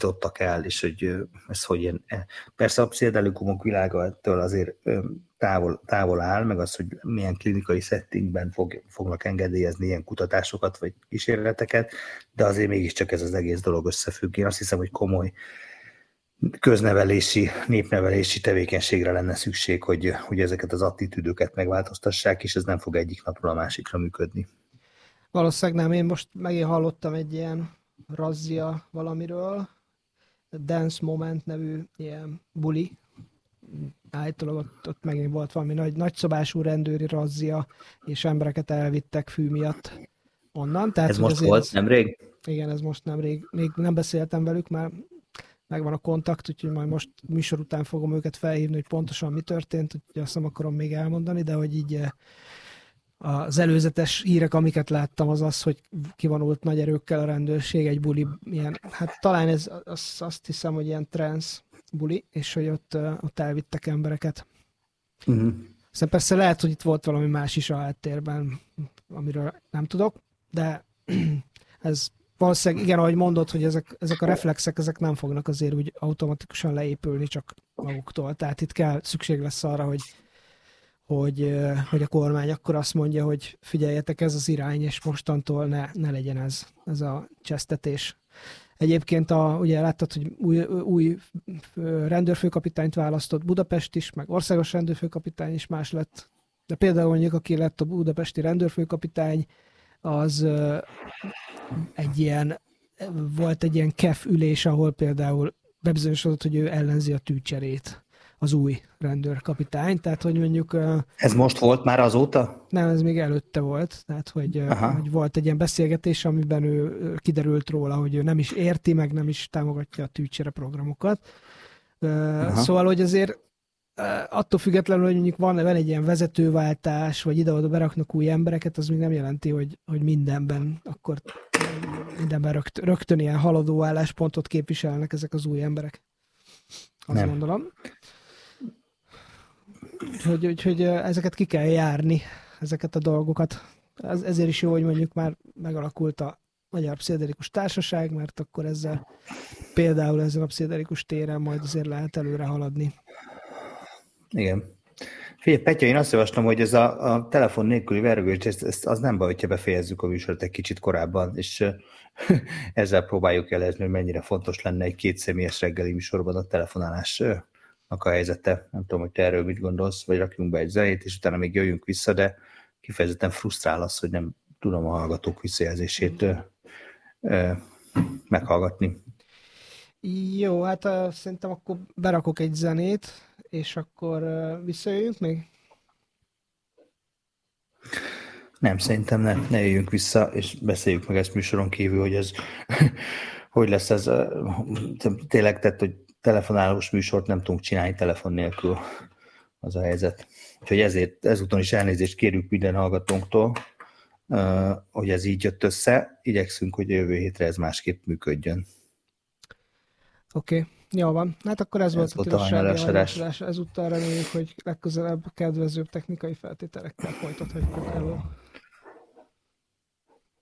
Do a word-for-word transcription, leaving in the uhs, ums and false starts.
indítottak el, és hogy ez hogy ilyen... Persze a pszichedelikumok világa ettől azért távol, távol áll, meg az, hogy milyen klinikai settingben fog, fognak engedélyezni ilyen kutatásokat, vagy kísérleteket, de azért mégiscsak ez az egész dolog összefügg. Én azt hiszem, hogy komoly köznevelési, népnevelési tevékenységre lenne szükség, hogy, hogy ezeket az attitűdöket megváltoztassák, és ez nem fog egyik napról a másikra működni. Valószínűleg nem. Én most megint hallottam egy ilyen razzia valamiről, Dance Moment nevű ilyen buli. Állítólag ott, ott megint volt valami nagy, nagyszabású rendőri razzia, és embereket elvittek fű miatt onnan. Tehát, ez most volt, ez, nemrég? Igen, ez most nemrég. Még nem beszéltem velük, mert megvan a kontakt, úgyhogy majd most műsor után fogom őket felhívni, hogy pontosan mi történt, úgyhogy azt nem akarom még elmondani, de hogy így az előzetes hírek, amiket láttam, az az, hogy kivonult nagy erőkkel a rendőrség egy buli, ilyen, hát talán ez az, azt hiszem, hogy ilyen trance buli, és hogy ott, ott elvittek embereket. Uh-huh. Aztán persze lehet, hogy itt volt valami más is a háttérben, amiről nem tudok, de ez valószínűleg, igen, ahogy mondod, hogy ezek, ezek a reflexek, ezek nem fognak azért úgy automatikusan leépülni csak maguktól. Tehát itt kell, szükség lesz arra, hogy, hogy, hogy a kormány akkor azt mondja, hogy figyeljetek, ez az irány, és mostantól ne, ne legyen ez, ez a csesztetés. Egyébként a, ugye láttad, hogy új, új rendőrfőkapitányt választott Budapest is, meg országos rendőrfőkapitány is más lett. De például mondjuk, aki lett a budapesti rendőrfőkapitány, az egy ilyen, volt egy ilyen kef ülés, ahol például bebizonyosodott, hogy ő ellenzi a tűcserét, az új rendőrkapitány, tehát hogy mondjuk... Ez most volt már azóta? Nem, ez még előtte volt, tehát hogy, hogy volt egy ilyen beszélgetés, amiben ő kiderült róla, hogy ő nem is érti, meg nem is támogatja a tűcsere programokat. Aha. Szóval, hogy azért attól függetlenül, hogy mondjuk van, van egy ilyen vezetőváltás, vagy ide-oda beraknak új embereket, az még nem jelenti, hogy, hogy mindenben akkor mindenben rögt, rögtön ilyen haladó álláspontot képviselnek ezek az új emberek. Azt nem. Gondolom. Hogy, hogy, hogy ezeket ki kell járni, ezeket a dolgokat. Ez, ezért is jó, hogy mondjuk már megalakult a Magyar Pszichedelikus Társaság, mert akkor ezzel például ezen a pszichedelikus téren majd azért lehet előre haladni. Igen. Figyelj, Petya, én azt javaslom, hogy ez a, a telefon nélküli vergős, ez, ez, az nem baj, hogyha befejezzük a műsort egy kicsit korábban, és ezzel próbáljuk jelezni, hogy mennyire fontos lenne egy kétszemélyes reggeli műsorban a telefonálásnak a helyzete. Nem tudom, hogy te erről mit gondolsz, vagy rakjunk be egy zenét, és utána még jöjjünk vissza, de kifejezetten frusztrál az, hogy nem tudom a hallgatók visszajelzését ö, ö, meghallgatni. Jó, hát uh, szerintem akkor berakok egy zenét, és akkor uh, visszajöjjünk még? Nem, szerintem ne, ne jöjjünk vissza, és beszéljük meg ezt műsoron kívül, hogy ez hogy lesz ez tényleg, tehát, hogy telefonálós műsort nem tudunk csinálni telefon nélkül, az a helyzet. Úgyhogy ezért ezúton is elnézést kérjük minden hallgatónktól, hogy ez így jött össze. Igyekszünk, hogy a jövő hétre ez másképp működjön. Oké, okay. Jó van. Hát akkor ez, ez volt a tilos adás. Ezúttal reméljük, hogy legközelebb kedvezőbb technikai feltételekkel folytathatjuk elő.